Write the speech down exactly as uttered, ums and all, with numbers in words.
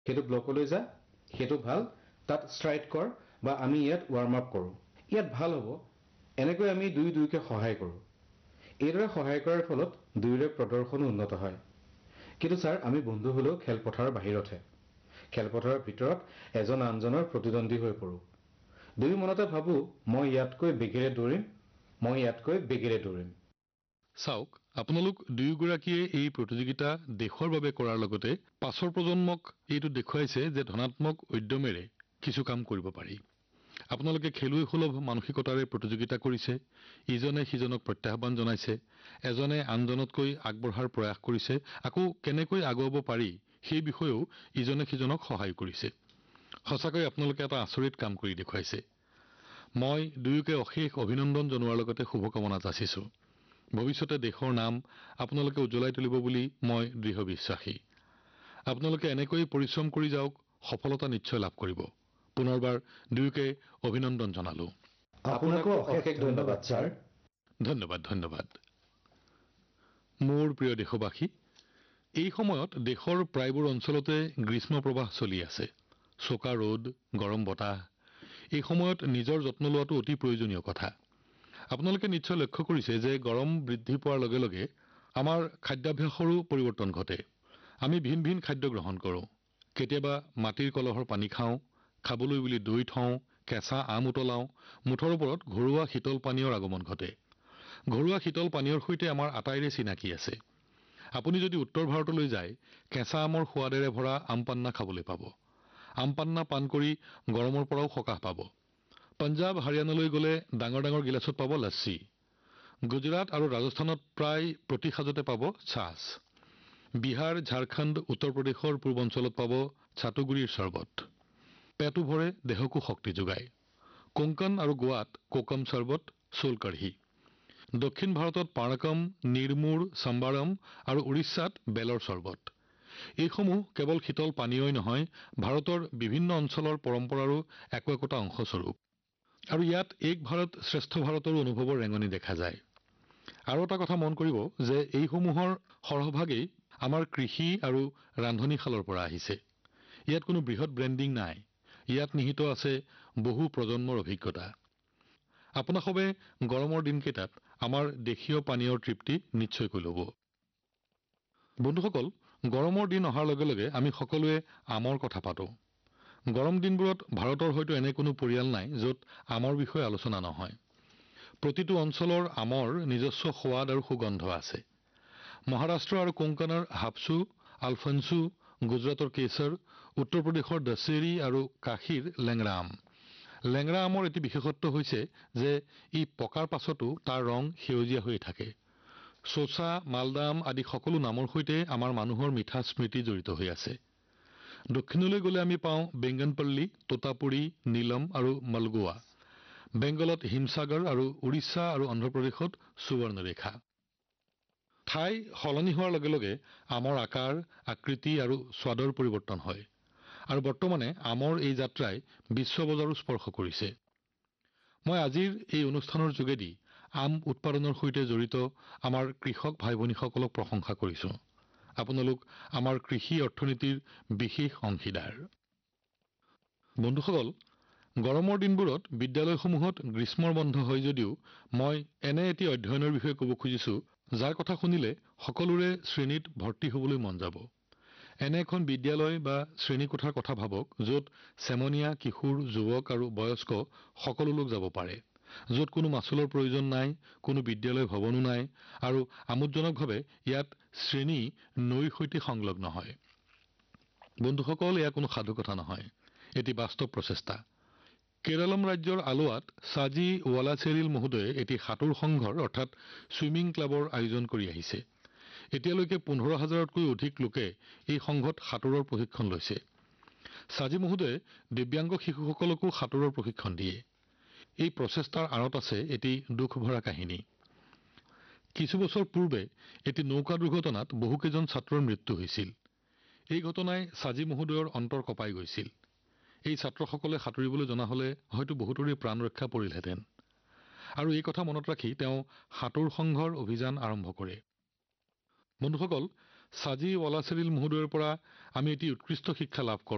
সেইটো ব্লকলৈ যা, সেইটো ভাল, তাত ষ্ট্ৰাইড কৰ বা আমি ইয়াত ৱাৰ্ম আপ কৰোঁ, ইয়াত ভাল হ'ব। এনেকৈ আমি দুই দুইকে সহায় কৰোঁ। এইদৰে সহায় কৰাৰ ফলত দুয়োৰে প্ৰদৰ্শনো উন্নত হয়। কিন্তু ছাৰ, আমি বন্ধু হ'লেও খেলপথাৰৰ বাহিৰতহে। খেলপথাৰৰ ভিতৰত এজন আনজনৰ প্ৰতিদ্বন্দ্বী হৈ পৰোঁ। দুয়ো মনতে ভাবোঁ, মই ইয়াতকৈ বেগেৰে দৌৰিম, মই ইয়াতকৈ বেগেৰে দৌৰিম। চাওক, আপোনালোক দুয়োগৰাকীয়ে এই প্ৰতিযোগিতা দেশৰ বাবে কৰাৰ লগতে পাছৰ প্ৰজন্মক এইটো দেখুৱাইছে যে ধনাত্মক উদ্যমেৰে কিছু কাম কৰিব পাৰি। আপোনালোকে খেলুৱৈ সুলভ মানসিকতাৰে প্ৰতিযোগিতা কৰিছে, ইজনে সিজনক প্ৰত্যাহ্বান জনাইছে, এজনে আনজনতকৈ আগবঢ়াৰ প্ৰয়াস কৰিছে, আকৌ কেনেকৈ আগুৱাব পাৰি সেই বিষয়েও ইজনে সিজনক সহায় কৰিছে। সঁচাকৈ আপোনালোকে এটা আচৰিত কাম কৰি দেখুৱাইছে। মই দুয়োকে অশেষ অভিনন্দন জনোৱাৰ লগতে শুভকামনা যাচিছোঁ। ভৱিষ্যতে দেশৰ নাম আপোনালোকে উজ্বলাই তুলিব বুলি মই দৃঢ় বিশ্বাসী। আপোনালোকে এনেকৈ পৰিশ্ৰম কৰি যাওক, সফলতা নিশ্চয় লাভ কৰিব। পুনৰবাৰ দুয়োকে অভিনন্দন জনালো। আপোনাকো অশেষ ধন্যবাদ ছাৰ। ধন্যবাদ ধন্যবাদ মোৰ প্ৰিয় দেশবাসী, এই সময়ত দেশৰ প্ৰায়বোৰ অঞ্চলতে গ্ৰীষ্ম প্ৰৱাহ চলি আছে। চোকা ৰ'দ, গৰম বতাহ। এই সময়ত নিজৰ যত্ন লোৱাটো অতি প্ৰয়োজনীয় কথা। আপোনালোকে নিশ্চয় লক্ষ্য কৰিছে যে গৰম বৃদ্ধি পোৱাৰ লগে লগে আমাৰ খাদ্যাভ্যাসৰো পৰিৱৰ্তন ঘটে। আমি ভিন ভিন খাদ্য গ্ৰহণ কৰোঁ। কেতিয়াবা মাটিৰ কলহৰ পানী খাওঁ, খাবলৈ বুলি দৈ থওঁ, কেঁচা আম উতলাওঁ, মুঠৰ ওপৰত ঘৰুৱা শীতল পানীয়ৰ আগমন ঘটে। ঘৰুৱা শীতল পানীয়ৰ সৈতে আমাৰ আটাইৰে চিনাকি আছে। আপুনি যদি উত্তৰ ভাৰতলৈ যায়, কেঁচা আমৰ সোৱাদেৰে ভৰা আম পান্না খাবলৈ পাব। আম পান্না পান কৰি গৰমৰ পৰাও সকাহ পাব। পঞ্জাৱ হাৰিয়ানালৈ গ'লে ডাঙৰ ডাঙৰ গিলাচত পাব লচ্চি। গুজৰাট আৰু ৰাজস্থানত প্ৰায় প্ৰতি সাজতে পাব ছাছ। বিহাৰ, ঝাৰখণ্ড, উত্তৰ প্ৰদেশৰ পূৰ্বাঞ্চলত পাব ছাতুগুৰিৰ চৰ্বত। পেটো ভৰে, দেহকো শক্তি যোগায়। কোংকণ আৰু গোৱাত কোকম চৰ্বত, চোল কাঢ়ি। দক্ষিণ ভাৰতত পানকম, নিৰমুৰ, চম্বাৰম আৰু উৰিষ্যাত বেলৰ চৰ্বত। এইসমূহ কেৱল শীতল পানীয়ই নহয়, ভাৰতৰ বিভিন্ন অঞ্চলৰ পৰম্পৰাৰো একো একোটা অংশস্বৰূপ। আৰু ইয়াত এক ভাৰত শ্ৰেষ্ঠ ভাৰতৰ অনুভৱৰ ৰেঙনি দেখা যায়। আৰু এটা কথা মন কৰিব যে এইসমূহৰ সৰহভাগেই আমাৰ কৃষি আৰু ৰান্ধনীশালৰ পৰা আহিছে। ইয়াত কোনো বৃহৎ ব্ৰেণ্ডিং নাই। ইয়াত নিহিত আছে বহু প্ৰজন্মৰ অভিজ্ঞতা। আপোনাসৱে গৰমৰ দিনকেইটাত আমাৰ দেশীয় পানীয়ৰ তৃপ্তি নিশ্চয়কৈ ল'ব। বন্ধুসকল, গৰমৰ দিন অহাৰ লগে লগে আমি সকলোৱে আমৰ কথা পাতোঁ। গৰম দিনবোৰত ভাৰতৰ হয়তো এনে কোনো পৰিয়াল নাই য'ত আমৰ বিষয়ে আলোচনা নহয়। প্ৰতিটো অঞ্চলৰ আমৰ নিজস্ব সোৱাদ আৰু সুগন্ধ আছে। মহাৰাষ্ট্ৰ আৰু কোংকণৰ হাপচু, আলফানচু, গুজৰাটৰ কেশৰ, উত্তৰ প্ৰদেশৰ দশেৰী আৰু কাশীৰ লেংৰা আম। লেংৰা আমৰ এটি বিশেষত্ব হৈছে যে ই পকাৰ পাছতো তাৰ ৰং সেউজীয়া হৈ থাকে। চোচা, মালদা আম আদি সকলো নামৰ সৈতে আমাৰ মানুহৰ মিঠা স্মৃতি জড়িত হৈ আছে। দক্ষিণলৈ গ'লে আমি পাওঁ বেংগনপল্লী, তোতাপুৰী, নীলম আৰু মলগোৱা। বেংগলত হিমসাগৰ আৰু উৰিষ্যা আৰু অন্ধ্ৰপ্ৰদেশত সুবৰ্ণৰেখা। ঠাই সলনি হোৱাৰ লগে লগে আমৰ আকাৰ, আকৃতি আৰু স্বাদৰ পৰিৱৰ্তন হয়। আৰু বৰ্তমানে আমৰ এই যাত্ৰাই বিশ্ব বজাৰো স্পৰ্শ কৰিছে। মই আজিৰ এই অনুষ্ঠানৰ যোগেদি আম উৎপাদনৰ সৈতে জড়িত আমাৰ কৃষক ভাই ভনীসকলক প্ৰশংসা কৰিছোঁ। আপোনালোক আমাৰ কৃষি অৰ্থনীতিৰ বিশেষ অংশীদাৰ। বন্ধুসকল, গৰমৰ দিনবোৰত বিদ্যালয়সমূহত গ্ৰীষ্মৰ বন্ধ হয় যদিও মই এনে এটি অধ্যয়নৰ বিষয়ে ক'ব খুজিছোঁ যাৰ কথা শুনিলে সকলোৰে শ্ৰেণীত ভৰ্তি হ'বলৈ মন যাব। এনে এখন বিদ্যালয় বা শ্ৰেণীকোঠাৰ কথা ভাবক য'ত চেমনীয়া, কিশোৰ, যুৱক আৰু বয়স্ক সকলো লোক যাব পাৰে, য'ত কোনো মাচুলৰ প্ৰয়োজন নাই, কোনো বিদ্যালয় ভৱনো নাই, আৰু আমোদজনকভাৱে ইয়াত শ্ৰেণী নৈৰ সৈতে সংলগ্ন হয়। বন্ধুসকল, এয়া কোনো সাধু কথা নহয়, এটি বাস্তৱ প্ৰচেষ্টা। কেৰালাম ৰাজ্যৰ আলোৱাত সাজি ৱালাচেৰিল মহোদয়ে এটি সাঁতোৰ সংঘৰ অৰ্থাৎ ছুইমিং ক্লাবৰ আয়োজন কৰি আহিছে। এতিয়ালৈকে পোন্ধৰ হাজাৰতকৈ অধিক লোকে এই সংঘত সাঁতোৰৰ প্ৰশিক্ষণ লৈছে। সাজি মহোদয়ে দিব্যাংগ শিশুসকলকো সাঁতোৰৰ প্ৰশিক্ষণ দিয়ে। এই প্ৰচেষ্টাৰ আঁৰত আছে এটি দুখ ভৰা কাহিনী। কিছু বছৰ পূৰ্বে এটি নৌকা দুৰ্ঘটনাত বহুকেইজন ছাত্ৰৰ মৃত্যু হৈছিল। এই ঘটনাই সাজি মহোদয়ৰ অন্তৰ কঁপাই গৈছিল। এই ছাত্ৰসকলে সাঁতুৰিবলৈ জনা হ'লে হয়তো বহুতৰে প্ৰাণ ৰক্ষা পৰিলহেঁতেন। আৰু এই কথা মনত ৰাখি তেওঁ সাঁতোৰ সংঘৰ অভিযান আৰম্ভ কৰে। বন্ধুসকল, সাজি ৱালাচেৰিল মহোদয়ৰ পৰা আমি এটি উৎকৃষ্ট শিক্ষা লাভ কৰোঁ।